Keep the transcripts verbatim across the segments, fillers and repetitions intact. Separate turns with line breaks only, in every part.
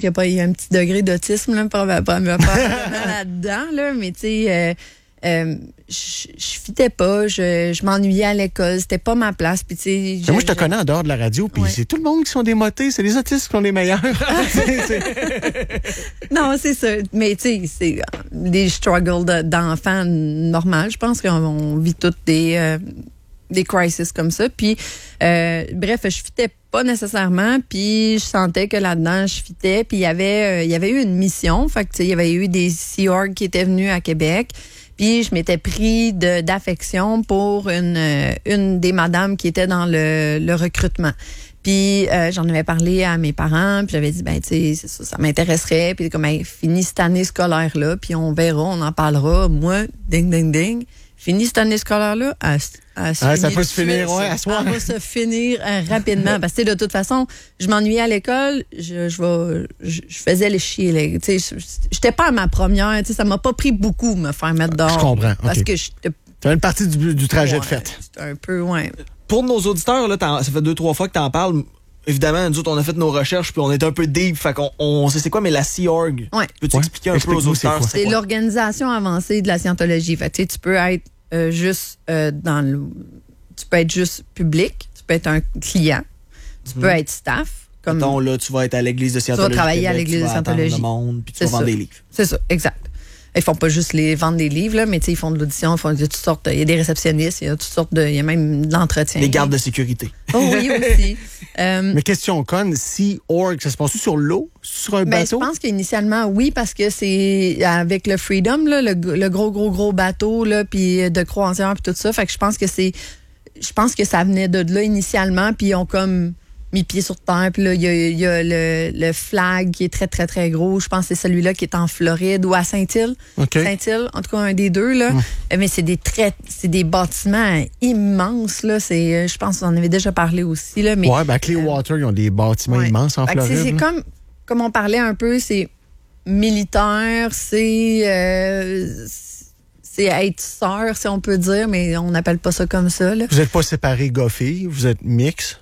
qu'il y a, pas, il y a un petit degré d'autisme là, pour, pour me faire là-dedans, là, mais tu sais, euh, euh, je je fitais pas, je, je m'ennuyais à l'école, c'était pas ma place. Puis, tu sais, je,
moi, je te
je...
connais en dehors de la radio, puis
ouais.
c'est tout le monde qui sont démotés, c'est les autistes qui sont les meilleurs. c'est, c'est...
Non, c'est ça. Mais tu sais, c'est des struggles de, d'enfants normaux. Je pense qu'on on vit toutes des, euh, des crises comme ça. Puis, euh, bref, je fitais pas nécessairement, puis je sentais que là-dedans, je fitais. Puis il y avait, euh, il y avait eu une mission. Fait que, tu sais, il y avait eu des Sea Org qui étaient venus à Québec. Puis je m'étais pris de, d'affection pour une, une des madames qui était dans le, le recrutement. Puis euh, j'en avais parlé à mes parents, puis j'avais dit, ben tu sais, c'est ça, ça m'intéresserait. Puis comme, hey, finis cette année scolaire-là, puis on verra, on en parlera. Moi, ding, ding, ding, finis cette année scolaire-là, à, à
ah, ça peut se finir,
suite,
ouais, à soir.
Ça va se finir euh, rapidement. Parce que de toute façon, je m'ennuyais à l'école, je, je, vais, je, je faisais les chier. Tu sais, j'étais pas à ma première, tu sais, ça m'a pas pris beaucoup me faire mettre dehors.
Je comprends.
Parce
okay.
que j'étais...
C'est une partie du, du trajet
ouais,
de fête.
C'était un peu, ouais.
Pour nos auditeurs, là, ça fait deux, trois fois que tu en parles. Évidemment, nous autres, on a fait nos recherches puis on est un peu deep. Fait qu'on on sait c'est quoi, mais la Sea Org.
Ouais.
Peux-tu
ouais.
expliquer un
Explique
peu aux auditeurs?
C'est, c'est l'Organisation avancée de la scientologie. Fait que, tu sais, tu peux être euh, juste euh, dans le... Tu peux être juste public, tu peux être un client, tu mm-hmm. peux être staff. Comme
Mettons, là, tu vas être à l'église de scientologie.
Tu vas travailler
Québec,
à l'église
tu
de
vas
scientologie.
Le monde, puis tu
c'est
vas vendre
ça.
des livres.
C'est ça, exact. Ils font pas juste les vendre des livres, là, mais ils font de l'audition, ils font de toutes sortes. Il y a des réceptionnistes, il y a toutes sortes de. Il y a même de l'entretien.
Les gardes de sécurité.
Oh oui, aussi. euh,
mais question conne, Sea Org, ça se passe sur l'eau? Sur un
ben,
bateau?
Je pense qu'initialement, oui, parce que c'est avec le Freedom, là, le, le gros, gros, gros bateau, là, puis de croisière, puis tout ça. Fait que je pense que c'est. Je pense que ça venait de là initialement, puis ils ont comme mis pied sur terre. Puis là, il y a, y a le, le flag qui est très, très, très gros. Je pense que c'est celui-là qui est en Floride ou à Saint-Île.
Okay.
Saint-Île, en tout cas, un des deux, là. Mm. Mais c'est des très, c'est des bâtiments immenses, là. C'est, je pense qu'on en avait déjà parlé aussi, là. Mais,
ouais, ben, Clearwater, euh, ils ont des bâtiments ouais. immenses en Floride.
C'est, c'est comme, comme on parlait un peu, c'est militaire, c'est, euh, c'est être sœur, si on peut dire, mais on n'appelle pas ça comme ça, là.
Vous n'êtes pas séparés gars-filles, vous êtes mix?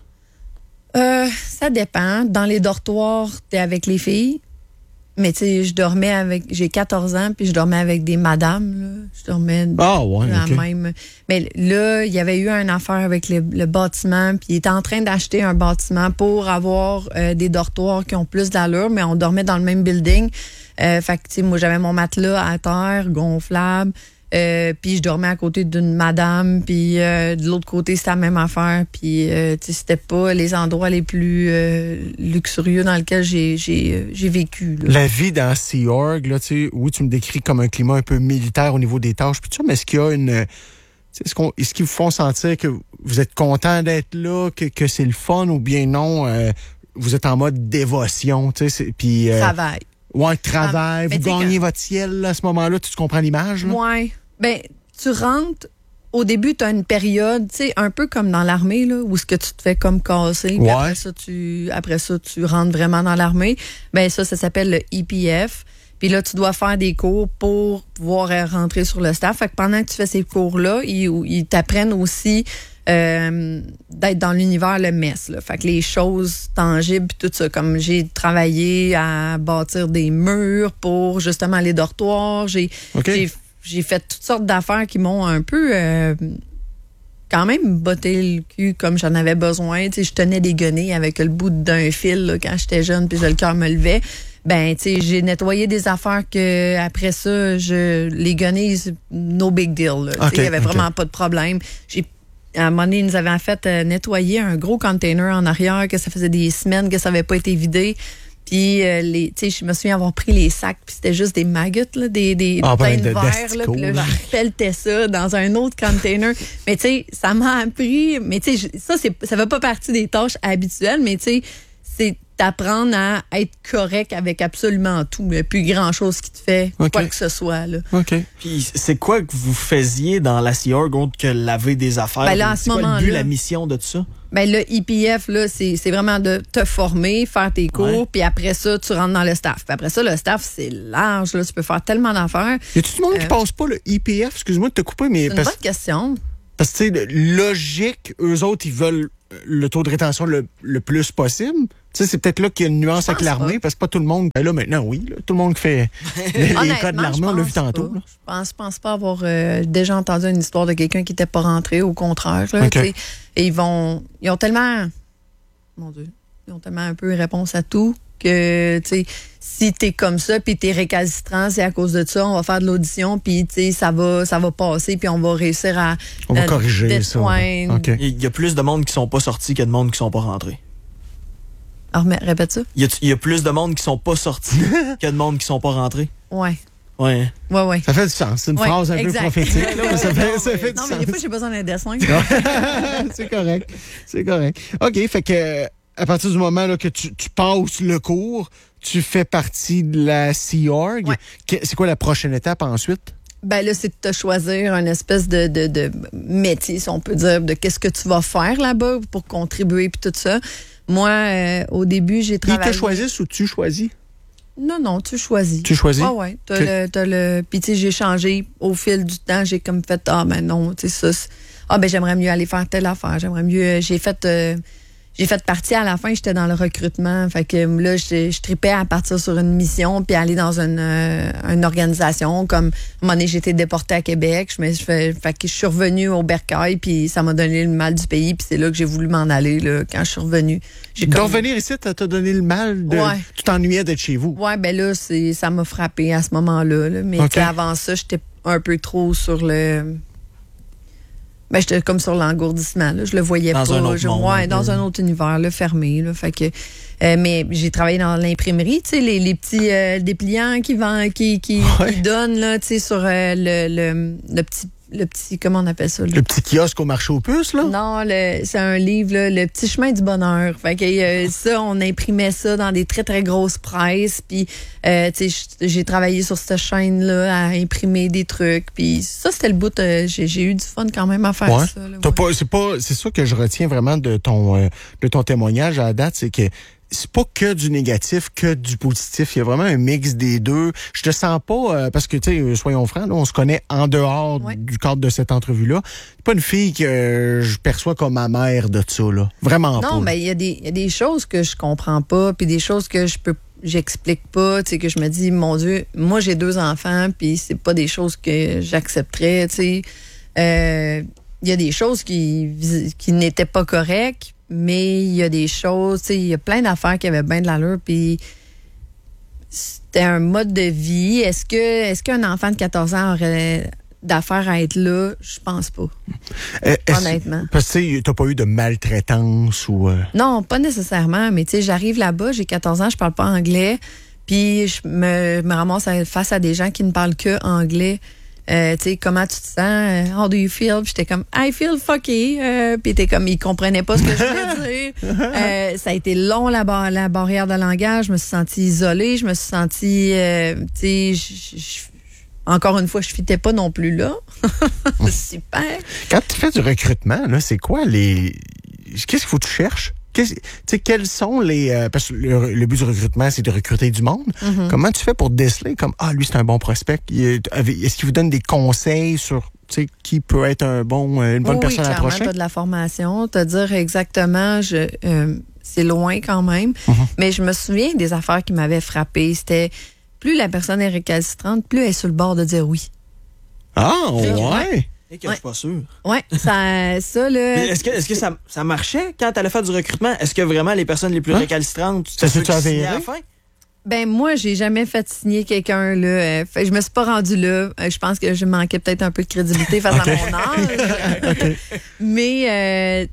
Euh, ça dépend. Dans les dortoirs, t'es avec les filles. Mais tu sais, je dormais avec... J'ai quatorze ans, puis je dormais avec des madames, là. Je dormais
ah, ouais,
la
okay.
même... Mais là, il y avait eu une affaire avec le, le bâtiment, puis il était en train d'acheter un bâtiment pour avoir euh, des dortoirs qui ont plus d'allure, mais on dormait dans le même building. Euh, fait que, tu sais, moi, j'avais mon matelas à terre, gonflable. Euh, puis je dormais à côté d'une madame, puis euh, de l'autre côté, c'était la même affaire. Puis, euh, tu sais, c'était pas les endroits les plus euh, luxurieux dans lesquels j'ai, j'ai, j'ai vécu. Là.
La vie dans Sea Org, là, tu sais, oui, tu me décris comme un climat un peu militaire au niveau des tâches, puis tout ça, mais est-ce qu'il y a une... Est-ce, qu'on, est-ce qu'ils vous font sentir que vous êtes content d'être là, que, que c'est le fun, ou bien non, euh, vous êtes en mode dévotion, tu sais, puis... Euh,
travail.
Ouais, travail,
ah,
vous gagnez
quand...
votre ciel, là, à ce moment-là, tu comprends l'image, là?
Ouais. Ben, tu rentres, au début, tu as une période, tu sais, un peu comme dans l'armée, là, où ce que tu te fais comme casser, puis
ouais.
après ça, tu, après ça, tu rentres vraiment dans l'armée. Ben, ça, ça s'appelle le E P F. Puis là, tu dois faire des cours pour pouvoir rentrer sur le staff. Fait que pendant que tu fais ces cours-là, ils, ils t'apprennent aussi euh, d'être dans l'univers le M E S. Là. Fait que les choses tangibles, puis tout ça. Comme j'ai travaillé à bâtir des murs pour justement les dortoirs. J'ai,
okay.
j'ai J'ai fait toutes sortes d'affaires qui m'ont un peu euh, quand même botté le cul comme j'en avais besoin. Tu sais, je tenais des guenilles avec le bout d'un fil là, quand j'étais jeune, puis le cœur me levait. Ben, tu sais, j'ai nettoyé des affaires que après ça, je les guenilles, no big deal. Il okay, y avait okay. vraiment pas de problème. J'ai À un moment donné, ils nous avaient fait euh, nettoyer un gros container en arrière que ça faisait des semaines que ça n'avait pas été vidé. Puis, euh, les, tu sais, je me souviens avoir pris les sacs, puis c'était juste des maggots, là, des, des
ah,
pains
ben,
de
de
verre, là, puis là, je pelletais ça dans un autre container. Mais tu sais, ça m'a appris, mais tu sais, ça, c'est, ça fait pas partie des tâches habituelles, mais tu sais, c'est d'apprendre à être correct avec absolument tout. Il n'y a plus grand-chose qui te fait okay. quoi que ce soit. Là.
OK.
Puis c'est quoi que vous faisiez dans la Sea Org autre que laver des affaires?
Ben là, à ce
c'est quoi
moment-là,
le but, la mission de tout ça?
Ben le E P F, là, c'est, c'est vraiment de te former, faire tes cours, ouais. puis après ça, tu rentres dans le staff. Puis après ça, le staff, c'est large. Là, tu peux faire tellement d'affaires.
Y a tout le monde euh, qui passe pas le E P F? Excuse-moi de te couper, mais...
C'est une
parce,
bonne question.
Parce que, tu sais, logique, eux autres, ils veulent le taux de rétention le, le plus possible. Tu sais, c'est peut-être là qu'il y a une nuance avec l'armée, parce que pas tout le monde. Ben là, maintenant, oui. Là, tout le monde qui fait les, les cas de l'armée, on l'a vu tantôt.
Pas. Je pense, je pense pas avoir euh, déjà entendu une histoire de quelqu'un qui n'était pas rentré, au contraire. Là, okay. Et ils vont. Ils ont tellement. Mon Dieu. Ils ont tellement un peu réponse à tout que, tu sais, si t'es comme ça, puis t'es récalcitrant, c'est à cause de ça, on va faire de l'audition, puis, tu sais, ça va, ça va passer, puis on va réussir à.
On va corriger ça.
Okay. Il y a plus de monde qui sont pas sortis que de monde qui sont pas rentrés.
Alors, mais, répète ça.
Il y, a, il y a plus de monde qui sont pas sortis que de monde qui sont pas rentrés.
Ouais.
Ouais.
Ouais, ouais.
Ça fait du sens. C'est une
ouais,
phrase un
exact.
peu prophétique. Là, ça fait, ça fait
non,
du
mais
sens.
des fois, j'ai besoin d'un dessin.
C'est correct. C'est correct. OK, fait que à partir du moment là, que tu, tu passes le cours, tu fais partie de la Sea Org.
Ouais.
C'est quoi la prochaine étape ensuite?
Ben là, c'est de te choisir une espèce de, de, de métier, si on peut dire, de qu'est-ce que tu vas faire là-bas pour contribuer puis tout ça. Moi, euh, au début, j'ai travaillé...
Ils te choisissent ou tu choisis?
Non, non, tu choisis.
Tu choisis?
Ah ouais. T'as okay. le, t'as le... Puis tu sais, j'ai changé au fil du temps. J'ai comme fait, ah ben non, tu sais, ça... Ah ben j'aimerais mieux aller faire telle affaire. J'aimerais mieux... J'ai fait... Euh... J'ai fait partie à la fin, j'étais dans le recrutement. Fait que là, je, je tripais à partir sur une mission puis aller dans une, euh, une organisation. Comme, à un moment donné, j'ai été déportée à Québec. Je me suis fait, fait que je suis revenue au Bercail puis ça m'a donné le mal du pays. Puis c'est là que j'ai voulu m'en aller, là, quand je suis revenue. J'ai
Donc,
comme...
revenir ici, t'as donné le mal de...
Ouais.
Tu t'ennuyais d'être chez vous.
Ouais, ben là, c'est, ça m'a frappé à ce moment-là. Là. Mais okay. avant ça, j'étais un peu trop sur le... Ben, j'étais comme sur l'engourdissement, là. Je le voyais
dans
pas.
Un autre
je,
monde,
ouais, dans un autre univers, là, fermé, là. Fait que, euh, mais j'ai travaillé dans l'imprimerie, tu sais, les, les petits euh, dépliants qui vendent, qui, qui, ouais. qui donnent, là, tu sais, sur euh, le, le, le petit, le petit, comment on appelle ça? Là?
Le petit kiosque au marché aux puces, là?
Non, le, c'est un livre, là, Le petit chemin du bonheur. Fait que euh, ça, on imprimait ça dans des très, très grosses presses. Puis, euh, tu sais, j'ai travaillé sur cette chaîne-là à imprimer des trucs. Puis ça, c'était le bout. Euh, j'ai, j'ai eu du fun quand même à faire
ouais.
ça. Là,
T'as
ouais.
pas, c'est pas, c'est ça que je retiens vraiment de ton, euh, de ton témoignage à la date, c'est que c'est pas que du négatif, que du positif. Il y a vraiment un mix des deux. Je te sens pas, euh, parce que, tu sais, soyons francs, là, on se connaît en dehors ouais. du cadre de cette entrevue-là. C'est pas une fille que euh, je perçois comme ma mère de ça, là. Vraiment
non,
pas.
Non, mais il y a des, il y a des choses que je comprends pas, puis des choses que je peux, j'explique pas, tu sais, que je me dis, mon Dieu, moi, j'ai deux enfants, puis c'est pas des choses que j'accepterais, tu sais. Euh, il y a des choses qui, qui n'étaient pas correctes, mais il y a des choses, tu sais, il y a plein d'affaires qui avaient bien de l'allure, puis c'était un mode de vie. Est-ce que est-ce qu'un enfant de quatorze ans aurait d'affaires à être là? Je pense pas.
Euh,
honnêtement.
Parce que tu n'as pas eu de maltraitance ou... Euh...
Non, pas nécessairement, mais tu sais, j'arrive là-bas, j'ai quatorze ans, je parle pas anglais, puis je me, me ramasse face à des gens qui ne parlent que anglais. Euh, tu sais, comment tu te sens? How do you feel? Puis j'étais comme, I feel fucky. Euh, puis t'es comme, ils comprenaient pas ce que je voulais dire. Euh, ça a été long, la, bar- la barrière de langage. Je me suis sentie isolée. Je me suis sentie, euh, tu sais, encore une fois, je fitais pas non plus là. Super.
Quand tu fais du recrutement, là, c'est quoi les... Qu'est-ce qu'il faut que tu cherches? Qu'est-ce, quels sont les... Euh, parce que le, le but du recrutement, c'est de recruter du monde. Mm-hmm. Comment tu fais pour déceler comme, ah, lui, c'est un bon prospect? Est-ce qu'il vous donne des conseils sur qui peut être un bon, une bonne
oui,
personne à approcher?
Oui, tu as de la formation. Te dire exactement, je, euh, c'est loin quand même. Mm-hmm. Mais je me souviens des affaires qui m'avaient frappé. C'était, plus la personne est récalcitrante, plus elle est sur le bord de dire oui.
Ah, ouais!
Et que ouais. Je suis pas sûr.
Oui, ça, ça là.
Est-ce que, est-ce que ça, ça marchait quand tu allais faire du recrutement? Est-ce que vraiment les personnes les plus hein? récalcitrantes,
ça se fait
à la fin?
Ben moi, j'ai jamais fait signer quelqu'un là. Fait, je me suis pas rendue là. Je pense que je manquais peut-être un peu de crédibilité face okay. à mon âge. Okay. Mais euh,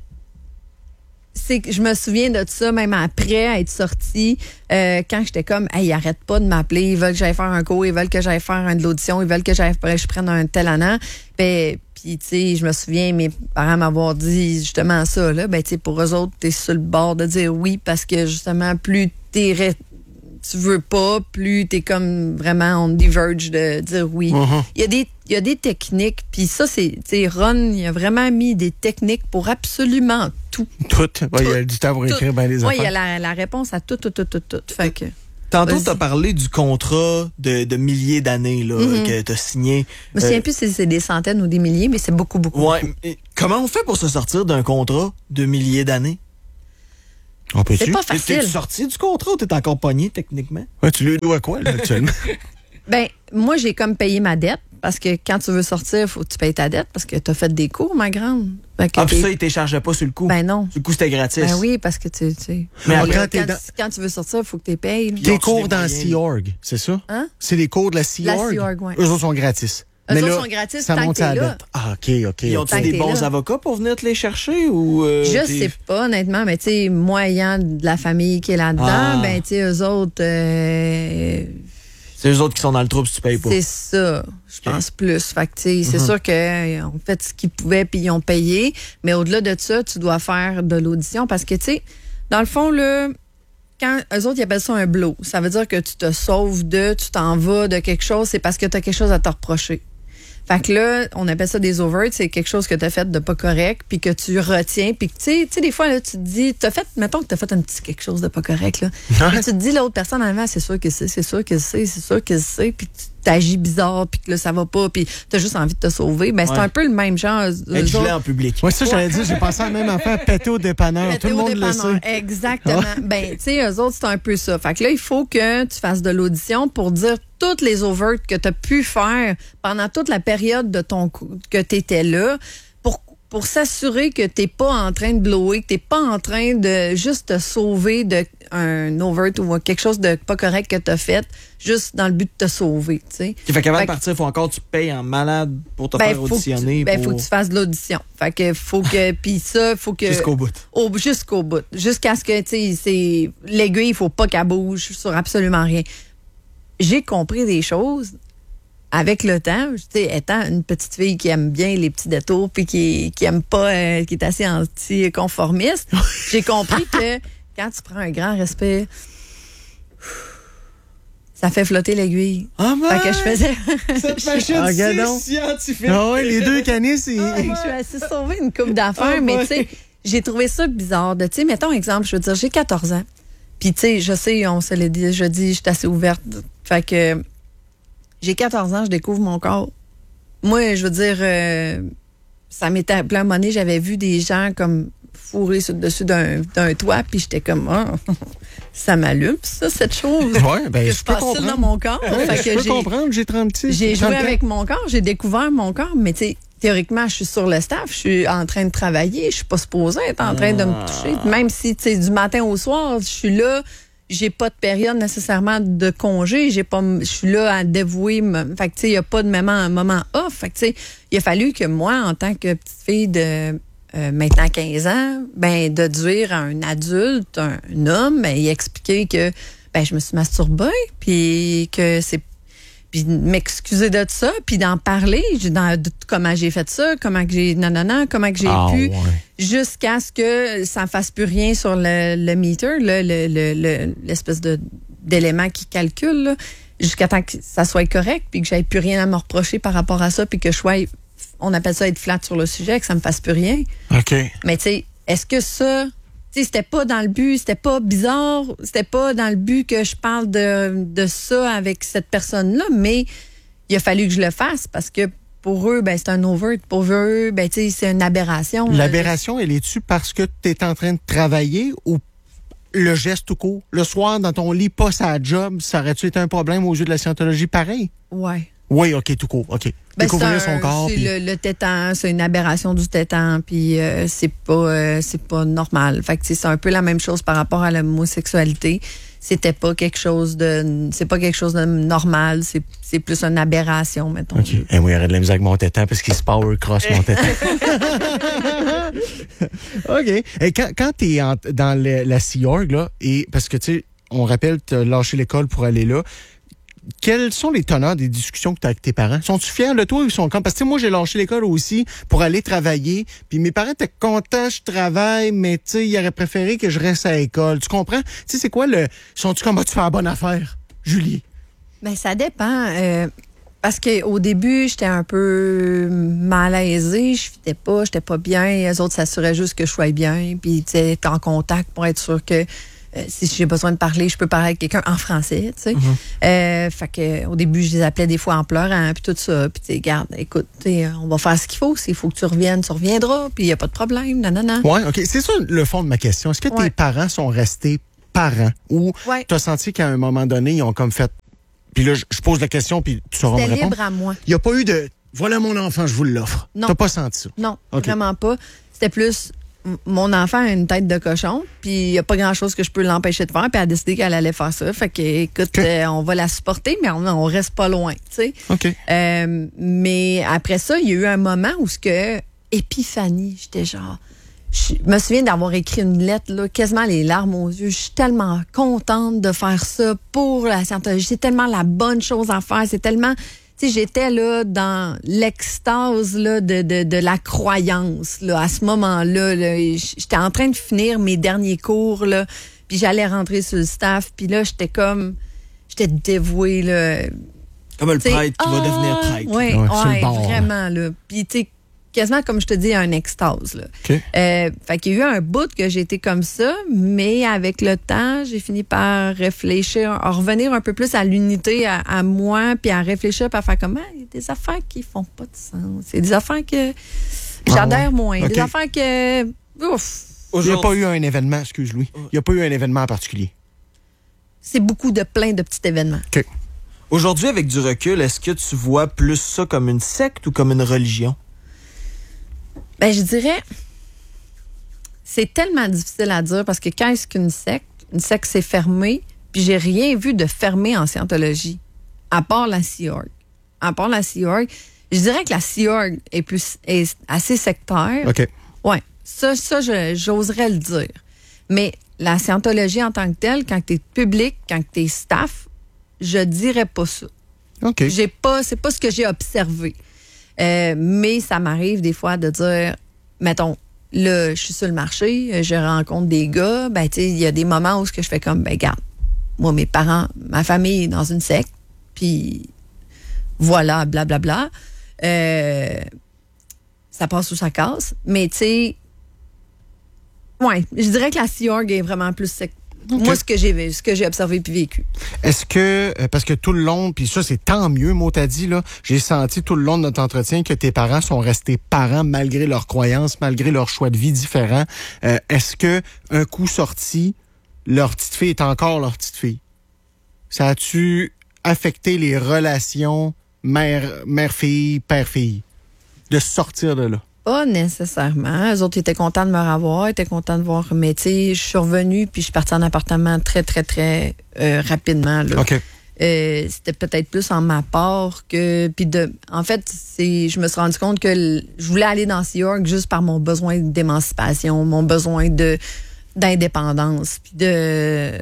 c'est que je me souviens de ça même après être sortie. Euh, quand j'étais comme, hey, ils arrêtent pas de m'appeler, ils veulent que j'aille faire un cours, ils veulent que j'aille faire un de l'audition, ils veulent que j'aille, je prenne un tel an. Ben, puis, tu sais, je me souviens, mes parents m'avoir dit justement ça, là. Ben, tu sais, pour eux autres, t'es sur le bord de dire oui parce que justement, plus t'es ré- tu veux pas, plus t'es comme vraiment on the verge de dire oui. Uh-huh. Il y a des, il y a des techniques, puis ça, c'est, tu sais, Ron, il a vraiment mis des techniques pour absolument tout.
Tout. Ouais, il y a du temps pour tout. Écrire bien les affaires.
Oui, il y a la, la réponse à tout, tout, tout, tout, tout. Fait que.
Tantôt, tu as parlé du contrat de, de milliers d'années là, mm-hmm. que tu as signé.
Je me souviens euh, plus si c'est des centaines ou des milliers, mais c'est beaucoup, beaucoup.
Ouais. Beaucoup. Comment on fait pour se sortir d'un contrat de milliers d'années?
On peut-tu?
C'est pas
T'es-
facile.
T'es sorti du contrat ou t'es encore pogné techniquement?
Ouais, tu lui dois quoi, là, actuellement?
Ben, moi, j'ai comme payé ma dette parce que quand tu veux sortir, il faut que tu payes ta dette parce que tu as fait des cours, ma grande. Fait que
Ah, puis
t'es-
ça, il téléchargeait pas sur le coup.
Ben non.
Sur le coup, c'était gratis.
Ben oui, parce que tu sais.
Mais
Là,
après,
quand,
t'es dans-
quand tu veux sortir, il faut que tu payes.
Ils
Tes
ont-tu
cours
des
dans
moyens?
Sea Org, c'est ça?
Hein?
C'est les cours de la Sea
La
Org?
Sea Org, ouais.
Eux autres sont gratis.
Eux
Mais
autres
là,
sont gratis
ça
tant
monte
que t'es
à la
là.
dette. Ah, OK, OK.
Ils
ok.
ont-tu
Tant
des
que t'es
bons
là.
avocats pour venir te les chercher ou. euh,
Je
t'es-
sais pas, honnêtement, mais tu sais, moi ayant de la famille qui est là-dedans,
Ah.
ben tu sais, eux autres, euh,
C'est eux autres qui sont dans le trouble si tu payes pas.
c'est ça, je pense plus. Fait que tu sais, c'est
Mhm.
sûr qu'ils ont fait ce qu'ils pouvaient puis ils ont payé, mais au-delà de ça, tu dois faire de l'audition parce que tu sais, dans le fond, là, quand eux autres, ils appellent ça un blow, ça veut dire que tu te sauves de, tu t'en vas de quelque chose, c'est parce que tu as quelque chose à te reprocher. Fait que là, on appelle ça des overts, c'est quelque chose que tu as fait de pas correct, puis que tu retiens, puis que tu sais, tu sais, des fois, là, tu te dis, t'as fait, mettons que tu as fait un petit quelque chose de pas correct, là. Puis tu te dis, l'autre personne en avant, c'est sûr que c'est, c'est sûr que c'est, c'est sûr que c'est, puis tu t'agis bizarre, puis que là, ça va pas, puis tu as juste envie de te sauver. Ben, c'est
Ouais.
un peu le même genre. eux
Être gelé
autres.
en public.
Moi, ça, j'allais dire, j'ai pensé à la même affaire, péter au dépanneur. Tout le
Météo
monde le
dépanneur.
sait.
Exactement. Ben, tu sais, eux autres, c'est un peu ça. Fait que là, il faut que tu fasses de l'audition pour dire toutes les overts que tu as pu faire pendant toute la période de ton cou- que tu étais là pour, pour s'assurer que tu n'es pas en train de blower, que tu n'es pas en train de juste te sauver de un overt ou quelque chose de pas correct que tu as fait, juste dans le but de te sauver, tu sais.
Fait qu'avant
Fait
de
que-
partir, il faut encore que tu payes en malade pour te
Ben,
faire
faut que tu,
auditionner.
ben,
pour...
faut que tu fasses de l'audition. Fait que faut que puis ça, faut que
Jusqu'au bout.
au- jusqu'au bout, jusqu'à ce que tu sais c'est l'aiguille, il faut pas qu'elle bouge sur absolument rien. J'ai compris des choses avec le temps, tu sais, étant une petite fille qui aime bien les petits détours puis qui qui aime pas euh, qui est assez anti-conformiste, j'ai compris que quand tu prends un grand respect, ça fait flotter l'aiguille.
Ah,
Fait que je faisais
Cette machine,
Ah,
c'est
gadon.
scientifique.
Ah ouais, les deux canisses, c'est...
Je suis assez sauvée une coupe d'affaires,
Ah,
mais
ouais.
tu sais, j'ai trouvé ça bizarre. De, tu sais, mettons exemple, je veux dire, j'ai quatorze ans. Puis tu sais, je sais, on se l'a dit, je dis, je suis assez ouverte. Fait que j'ai quatorze ans, je découvre mon corps. Moi, je veux dire, euh, ça m'était plein monnaie, j'avais vu des gens comme fourrés sur le dessus d'un d'un toit, puis j'étais comme, oh, ça m'allume, ça, cette chose.
Ouais, ben,
que
je
je
peux
passe ça dans
comprendre.
mon corps.
Ouais,
Fait
je
que
peux
j'ai-
comprendre, j'ai trente-six.
j'ai joué
trente-quatre.
avec mon corps, j'ai découvert mon corps, mais tu sais, théoriquement, je suis sur le staff, je suis en train de travailler, je suis pas supposée être en train de me toucher. Même si, tu sais, du matin au soir, je suis là, j'ai pas de période nécessairement de congé, j'ai pas, je suis là à dévouer, me- fait que tu sais, il y a pas de moment, un moment off. Fait que tu sais, il a fallu que moi, en tant que petite fille de euh, maintenant quinze ans, ben de dire à un adulte, un, un homme, ben, y expliquer que ben je me suis masturbée, puis que c'est puis m'excuser de ça, puis d'en parler, j'ai- dans, de comment j'ai fait ça, comment que j'ai non non non, comment que j'ai
Ah,
pu,
ouais.
jusqu'à ce que ça ne fasse plus rien sur le, le meter, là, le, le, le- l'espèce de d'élément qui calcule, là, jusqu'à temps que ça soit correct, puis que j'aie plus rien à me reprocher par rapport à ça, puis que je sois, on appelle ça être flat sur le sujet, que ça me fasse plus rien.
OK.
Mais tu sais, est-ce que ça, tu sais, c'était pas dans le but, c'était pas bizarre, c'était pas dans le but que je parle de, de ça avec cette personne-là, mais il a fallu que je le fasse parce que pour eux, ben c'est un overt. Pour eux, ben tu sais, c'est une aberration.
L'aberration, elle est-tu parce que tu es en train de travailler ou le geste tout court? Le soir, dans ton lit, pas sa job, ça aurait-tu été un problème aux yeux de la scientologie pareil?
Ouais.
Oui, OK, tout court. OK.
Ben,
Découvrir
c'est un-
son corps.
C'est
puis-
le, le tétan, c'est une aberration du tétan, puis euh, c'est pas euh, c'est pas normal. Fait que tu sais, c'est un peu la même chose par rapport à l'homosexualité. C'était pas quelque chose de c'est pas quelque chose de normal, c'est c'est plus une aberration, mettons.
OK. Et moi, il y aurait de la misère avec mon tétan parce qu'il se power cross mon tétan. OK. Et quand, quand tu es dans le- la Sea Org, là, et parce que, tu sais, on rappelle, tu as lâché l'école pour aller là. Quels sont les teneurs des discussions que tu as avec tes parents? Sont-tu fiers de toi ou ils sont comme? Parce que tu sais, moi, j'ai lâché l'école aussi pour aller travailler. Puis mes parents étaient contents, je travaille, mais tu sais, ils auraient préféré que je reste à l'école. Tu comprends? Tu sais, c'est quoi le. Sont-tu comme, ah, tu fais la bonne affaire, Julie?
Ben ça dépend. euh, parce qu'au début, j'étais un peu malaisée, je fitais pas, j'étais pas bien. Les autres s'assuraient juste que je sois bien, puis tu sais, être en contact pour être sûr que euh, si j'ai besoin de parler, je peux parler avec quelqu'un en français, tu sais. Mm-hmm. euh, fait que au début, je les appelais des fois en pleurant, puis tout ça. Puis tu sais, garde, écoute, on va faire ce qu'il faut. S'il faut que tu reviennes, tu reviendras, puis il n'y a pas de problème, nanana.
Oui, OK. C'est ça le fond de ma question. Est-ce que
ouais.
tes parents sont restés parents ou
ouais.
tu as senti qu'à un moment donné, ils ont comme fait... Puis là, je pose la question, puis tu sauras me répondre.
C'était libre à moi.
Il n'y a pas eu de... Voilà mon enfant, je vous l'offre.
Non.
T'as pas senti ça?
Non,
okay.
vraiment pas. C'était plus... Mon enfant a une tête de cochon, puis il n'y a pas grand-chose que je peux l'empêcher de faire, puis elle a décidé qu'elle allait faire ça. Fait que, écoute, okay. euh, on va la supporter, mais on, on reste pas loin, tu sais.
OK.
Euh, mais après ça, il y a eu un moment où ce que... Épiphanie, j'étais genre... Je me souviens d'avoir écrit une lettre, là, quasiment les larmes aux yeux. Je suis tellement contente de faire ça pour la scientologie. C'est tellement la bonne chose à faire. C'est tellement... Tu sais, j'étais là dans l'extase là, de, de, de la croyance là, à ce moment-là. Là. J'étais en train de finir mes derniers cours, là, puis j'allais rentrer sur le staff. Puis là, j'étais comme... J'étais dévouée. Là.
Comme le prêtre qui ah, va devenir prêtre.
Oui, ouais, ouais, vraiment. Là. Puis tu sais, quasiment, comme je te dis, un extase. Là.
Okay.
Euh, fait qu'il y a eu un bout que j'ai été comme ça, mais avec le temps, j'ai fini par réfléchir, à revenir un peu plus à l'unité, à, à moi, puis à réfléchir, puis à faire comme, il y a des affaires qui font pas de sens. Il y a des affaires que j'adhère ah ouais. moins. Okay. Des affaires que... Ouf!
Il n'y a pas eu un événement, excuse Louis, il n'y a pas eu un événement en particulier.
C'est beaucoup de plein de petits événements.
OK.
Aujourd'hui, avec du recul, est-ce que tu vois plus ça comme une secte ou comme une religion?
Ben, je dirais, c'est tellement difficile à dire parce que qu'est-ce qu'une secte? Une secte, c'est fermé, puis j'ai rien vu de fermé en scientologie, à part la Sea Org. À part la Sea Org, je dirais que la Sea Org est, plus, est assez sectaire.
OK.
Oui, ça, ça je, j'oserais le dire. Mais la scientologie en tant que telle, quand tu es public, quand tu es staff, je dirais pas ça.
OK.
J'ai pas, c'est pas ce que j'ai observé. Euh, mais ça m'arrive des fois de dire, mettons, là, je suis sur le marché, je rencontre des gars, ben, tu sais, il y a des moments où ce que je fais comme, ben, regarde, moi, mes parents, ma famille est dans une secte, puis voilà, blablabla. Bla, bla. Euh, ça passe ou ça casse. Mais, tu sais, ouais, je dirais que la Sea Org est vraiment plus secte. Okay. Moi, ce que j'ai ce que j'ai observé puis vécu.
Est-ce que, parce que tout le long, puis ça, c'est tant mieux, moi, t'as dit, là, j'ai senti tout le long de notre entretien que tes parents sont restés parents malgré leurs croyances, malgré leur choix de vie différents. Euh, est-ce que, un coup sorti, leur petite fille est encore leur petite fille? Ça a-tu affecté les relations mère, mère-fille, père-fille? De sortir de là?
Pas nécessairement. Eux autres étaient contents de me revoir, étaient contents de voir. Mais tu sais, je suis revenue puis je suis partie en appartement très, très, très euh, rapidement. Là.
OK.
Euh, c'était peut-être plus en ma part que... Puis de, en fait, c'est, je me suis rendu compte que l, je voulais aller dans Sea Org juste par mon besoin d'émancipation, mon besoin de d'indépendance, puis de...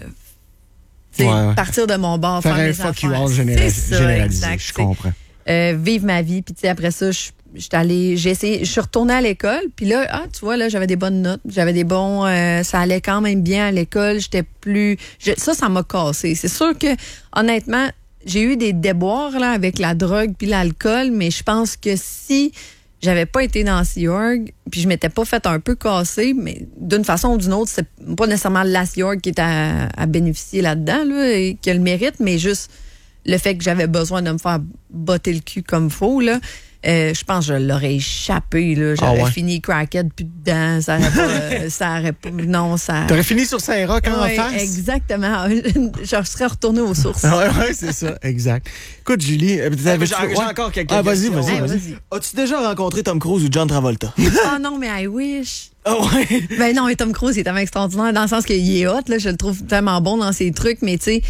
Ouais, ouais. Partir de mon bord, faire, faire un fuck you all
généralisé, généralisé je comprends.
Euh, vivre ma vie, puis tu sais, après ça, je J'étais allée, j'ai essayé, je suis retournée à l'école, puis là, ah, tu vois, là, j'avais des bonnes notes, j'avais des bons, euh, ça allait quand même bien à l'école, j'étais plus, je, ça, ça m'a cassé. C'est sûr que, honnêtement, j'ai eu des déboires, là, avec la drogue puis l'alcool, mais je pense que si j'avais pas été dans Sea Org, puis je m'étais pas fait un peu casser, mais d'une façon ou d'une autre, c'est pas nécessairement la Sea Org qui est à, à bénéficier là-dedans, là, et qui a le mérite, mais juste le fait que j'avais besoin de me faire botter le cul comme faut, là. Euh, je pense que je l'aurais échappé. Là. J'aurais
ah ouais.
fini crackhead, plus dedans. Ça aurait pas... euh, ça aurait pas non, ça...
T'aurais fini sur Saint-Roch en
ouais,
face?
Exactement. Je serais retournée aux sources.
Oui, ouais, c'est ça. Exact. Écoute, Julie...
J'ai, j'ai ouais. encore quelques
ah, vas-y,
questions.
vas-y,
hey,
vas-y.
vas-y.
As-tu déjà rencontré Tom Cruise ou John Travolta?
Ah oh, non, mais I wish.
Ah oh, ouais?
Ben non, mais Tom Cruise, il est tellement extraordinaire dans le sens qu'il est hot. Là, je le trouve tellement bon dans ses trucs. Mais tu sais,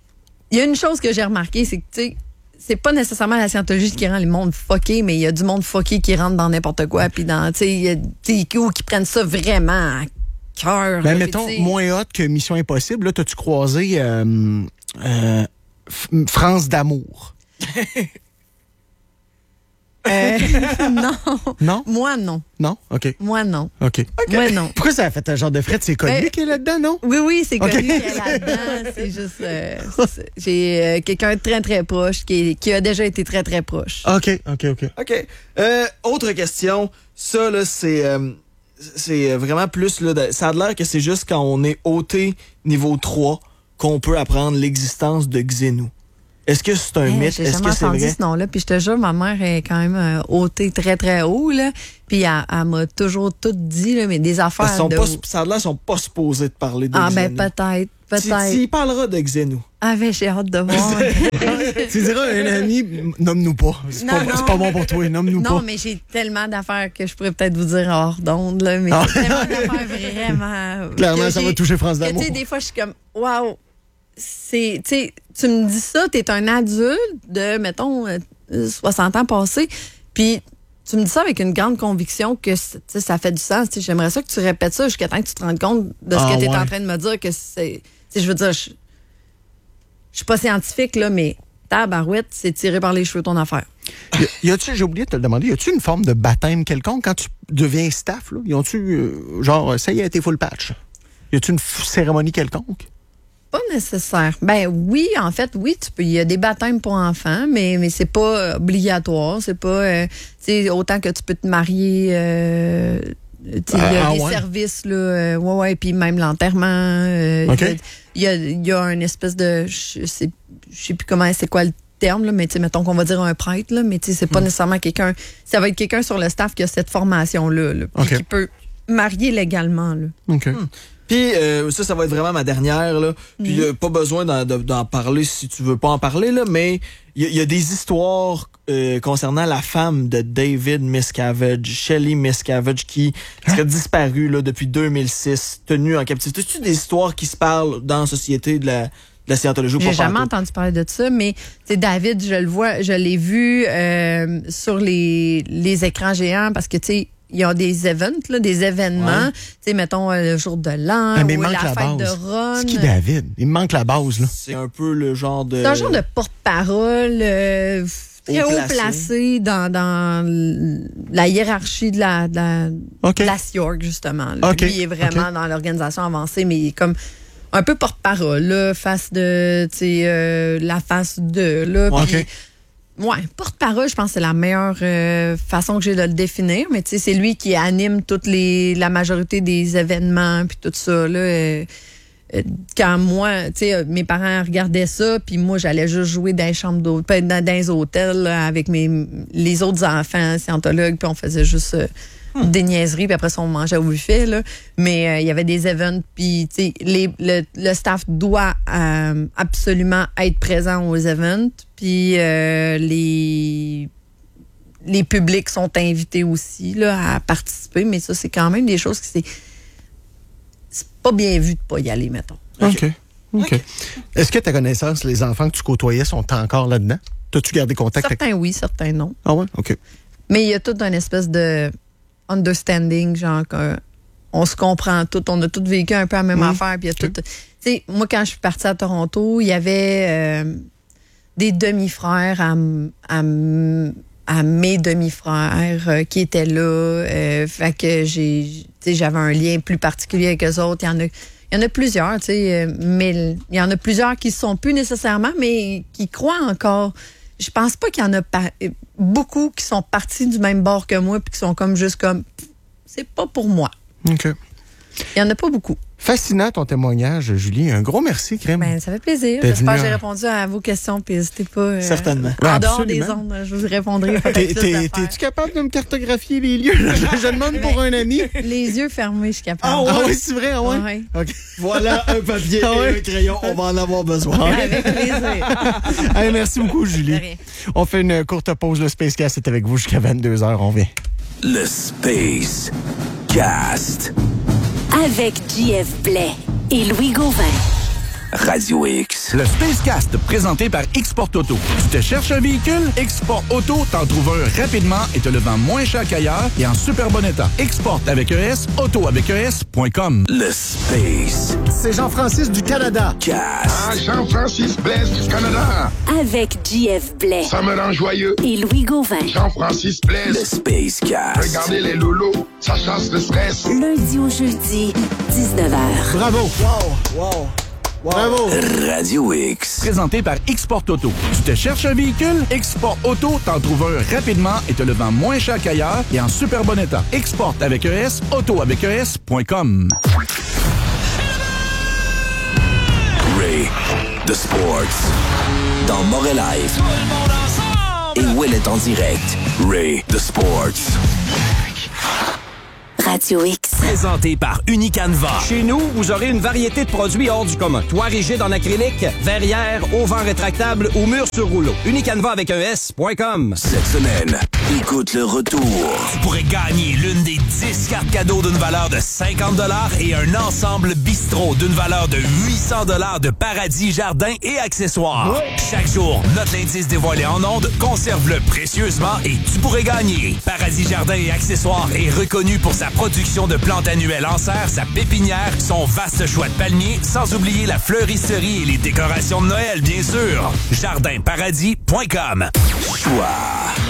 il y a une chose que j'ai remarqué, c'est que tu sais, c'est pas nécessairement la scientologie qui rend le monde fucké, mais il y a du monde fucké qui rentre dans n'importe quoi, puis dans, tu sais, qui prennent ça vraiment à cœur.
Ben, mettons, t'sais... moins hot que Mission Impossible, là, t'as-tu croisé euh, euh, F- France d'amour?
euh, non.
Non?
Moi, non.
Non? OK.
Moi, non.
OK. okay.
Moi, non.
Pourquoi ça a fait un genre de fête? C'est connu ben, qui est là-dedans, non?
Oui, oui, c'est connu
okay.
qui est là-dedans. C'est juste... Euh, c'est, j'ai euh, quelqu'un de très, très proche qui, est, qui a déjà été très, très proche.
OK, OK, OK.
OK. Euh, autre question. Ça, là, c'est... Euh, c'est vraiment plus, là, de, ça a l'air que c'est juste quand on est O T niveau trois qu'on peut apprendre l'existence de Xenu. Est-ce que c'est un
Hey,
mythe?
J'ai
Est-ce
jamais
que c'est
entendu
vrai?
ce nom-là. Puis je te jure, ma mère est quand même euh, ôtée très, très haut. Là. Puis elle, elle m'a toujours tout dit, là, mais des affaires
Ils sont
de...
pas, ça a l'air qu'ils sont pas supposés de parler de
Ah
Xenu.
ben peut-être,
Tu, tu
peut-être.
y parleras de Xenu.
Ah ben j'ai hâte de voir.
Tu diras à un ami, nomme-nous pas. C'est
Non,
pas,
non.
c'est pas bon pour toi, nomme-nous
Non,
pas.
mais j'ai tellement d'affaires que je pourrais peut-être vous dire hors d'onde, là, mais
Ah.
j'ai tellement d'affaires vraiment...
Clairement,
que
ça
j'ai-
va toucher France
que,
d'amour.
Tu sais, des fois, je suis comme, waouh, c'est, tu sais, tu me dis ça, t'es un adulte de, mettons, euh, soixante ans passés, puis tu me dis ça avec une grande conviction que tu sais, ça fait du sens. Tu sais, j'aimerais ça que tu répètes ça jusqu'à temps que tu te rendes compte de ce
Ah,
que tu es
ouais.
en train de me dire, que c'est... Tu sais, je veux dire, je, je suis pas scientifique, là, mais tabarouette, c'est tiré par les cheveux ton affaire.
Y, y a-tu, j'ai oublié de te le demander, y a-tu une forme de baptême quelconque quand tu deviens staff? Là? Y ont-tu, euh, genre, ça y est, t'es full patch? Y a-tu une f- cérémonie quelconque?
Pas nécessaire. Ben oui, en fait, oui, tu peux. Il y a des baptêmes pour enfants, mais mais c'est pas obligatoire. C'est pas, euh, tu sais, autant que tu peux te marier. Euh, tu sais, il y a
Ah,
des
ouais.
services là, euh, ouais, ouais, puis même l'enterrement. euh,
OK.
Il y a, il y a une espèce de, je sais, je sais plus comment, c'est quoi le terme là, mais tu sais, mettons qu'on va dire un prêtre là, mais tu sais, c'est pas nécessairement quelqu'un. Ça va être quelqu'un sur le staff qui a cette formation là, là puis
OK.
qui peut marier légalement là.
OK.
Puis euh, ça, ça va être vraiment ma dernière. Là. Puis
Mhm.
euh, pas besoin d'en, de- d'en parler si tu veux pas en parler, là, mais il y, a- il y a des histoires euh, concernant la femme de David Miscavige, Shelley Miscavige, qui serait disparue là, depuis deux mille six, tenue en captivité. As-tu des histoires qui se parlent dans la société de la, de la scientologie ou
J'ai
pas
jamais
pantoute?
entendu parler de ça, mais tu sais, David, je le vois, je l'ai vu euh, sur les, les écrans géants parce que tu sais, il y a des events, là, des événements,
Ouais.
tu sais, mettons euh, le jour de l'an
Ah, mais il
ou
manque
la
la
fête
base.
de Ron.
C'est qui David? Il me manque la base, là.
C'est un peu le genre de...
C'est un genre de porte-parole euh, très
Haut
haut
placé.
placé dans, dans la hiérarchie de la, de la,
OK.
de la S I O R G, justement. Là.
OK.
Lui, il est vraiment
OK.
dans l'organisation avancée, mais il est comme un peu porte-parole, là, face de, tu sais, euh, la face de, là.
Ouais.
Puis,
OK.
ouais, porte-parole, je pense que c'est la meilleure euh, façon que j'ai de le définir, mais tu sais, c'est lui qui anime toutes les, la majorité des événements, puis tout ça, là. euh, euh, quand moi, tu sais, euh, mes parents regardaient ça, puis moi, j'allais juste jouer dans les chambres d'hôtel, dans, dans les hôtels, là, avec mes, les autres enfants scientologues, puis on faisait juste euh, des niaiseries, puis après ça, on mangeait au buffet, là. Mais euh, il y avait des events, puis tu sais, les- le, le staff doit euh, absolument être présent aux events, puis euh, les les publics sont invités aussi là, à participer, mais ça, c'est quand même des choses qui c'est c'est pas bien vu de pas y aller, mettons.
OK. OK. Est-ce que ta connaissance, les enfants que tu côtoyais sont encore là-dedans? T'as-tu gardé contact avec...
Certains oui, certains non.
Ah ouais? OK.
Mais il y a tout un espèce de understanding, genre que on se comprend tout, on a tous vécu un peu la même
Mm.
affaire, puis il y a tout. Tu sais, moi quand je suis partie à Toronto, il y avait euh, des demi-frères à, m- à, m- à mes demi-frères euh, qui étaient là, euh, fait que j'ai, tu sais, j'avais un lien plus particulier avec eux autres. Il y en a, il y en a plusieurs, tu sais, euh, mais il y en a plusieurs qui ne sont plus nécessairement, mais qui croient encore. Je pense pas qu'il y en a pas, beaucoup qui sont partis du même bord que moi puis qui sont comme juste comme c'est pas pour moi.
OK.
Il y en a pas beaucoup.
Fascinant ton témoignage, Julie. Un gros merci, Crème.
Ben, ça fait plaisir.
T'es
J'espère que
venue
j'ai
en-
répondu à vos questions puis n'hésitez pas. euh,
Certainement.
En
Ouais,
dehors des
absolument.
ondes, je vous répondrai. peut-être
T'es-
plus
t'es-
d'affaires.
T'es-tu capable de me cartographier les lieux? je, je demande pour un ami.
Les yeux fermés, je suis capable.
Ah
Ah oui, c'est vrai, ah ouais?
Ouais.
OK.
Voilà un papier
Ah ouais?
et un crayon, on va en avoir besoin.
Avec plaisir.
Allez, merci beaucoup,
De
Julie.
rien.
On fait une courte pause. Le Spacecast est avec vous jusqu'à vingt-deux heures. On vient.
Le Space Cast.
Avec J F Blais et Louis Gauvin.
Radio X.
Le Spacecast, présenté par Export Auto. Tu te cherches un véhicule? Export Auto t'en trouve un rapidement et te le vend moins cher qu'ailleurs et en super bon état. Export avec E S, auto avec E S point com.
Le Space
C'est Jean-Francis du Canada.
Cast.
Ah, Jean-Francis Blaise du Canada.
Avec J F Blais
Ça me rend joyeux.
et Louis Gauvin.
Jean-Francis
Le
Blaise.
Space Cast.
Regardez les lolos, ça chasse le stress.
Lundi au jeudi, dix-neuf heures.
Bravo.
Wow, wow.
Bravo!
Radio X.
Présenté par Export Auto. Tu te cherches un véhicule? Export Auto t'en trouve un rapidement et te le vend moins cher qu'ailleurs et en super bon état. Export avec E S, auto avec E S point com.
Ray, The Sports. Dans Morel Live. Et Will est en direct. Ray, The Sports.
Radio X.
Présenté par Unicanva. Chez nous, vous aurez une variété de produits hors du commun. Toit rigide en acrylique, verrière, auvent rétractable ou mur sur rouleau. Unicanva avec un S point com.
Cette semaine, écoute le retour.
Tu pourrais gagner l'une des dix cartes cadeaux d'une valeur de cinquante dollars et un ensemble bistrot d'une valeur de huit cents dollars de Paradis Jardin et accessoires. Ouais. Chaque jour, notre indice dévoilé en ondes, conserve-le précieusement et tu pourrais gagner. Paradis Jardin et accessoires est reconnu pour sa production de plantes annuelles en serre, sa pépinière, son vaste choix de palmiers, sans oublier la fleuristerie et les décorations de Noël, bien sûr. jardin paradis point com.
Choix.